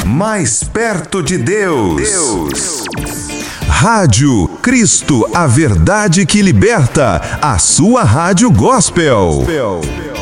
Mais perto de Deus. Rádio Cristo, a verdade que liberta. A sua rádio gospel.